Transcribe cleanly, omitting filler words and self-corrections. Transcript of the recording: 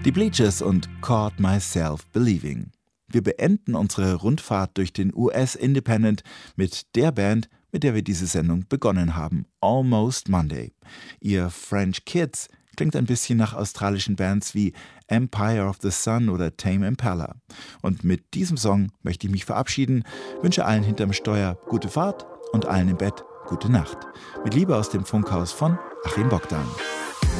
Die Bleachers und Caught Myself Believing. Wir beenden unsere Rundfahrt durch den US-Independent mit der Band, mit der wir diese Sendung begonnen haben, Almost Monday. Ihr French Kids klingt ein bisschen nach australischen Bands wie Empire of the Sun oder Tame Impala. Und mit diesem Song möchte ich mich verabschieden, wünsche allen hinterm Steuer gute Fahrt und allen im Bett gute Nacht. Mit Liebe aus dem Funkhaus von Achim Bogdan.